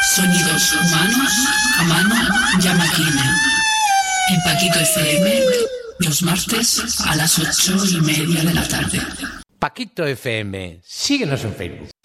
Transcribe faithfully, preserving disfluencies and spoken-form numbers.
Sonidos humanos a mano y a máquina. En Paquito F M, los martes a las ocho y media de la tarde. Paquito F M, síguenos en Facebook.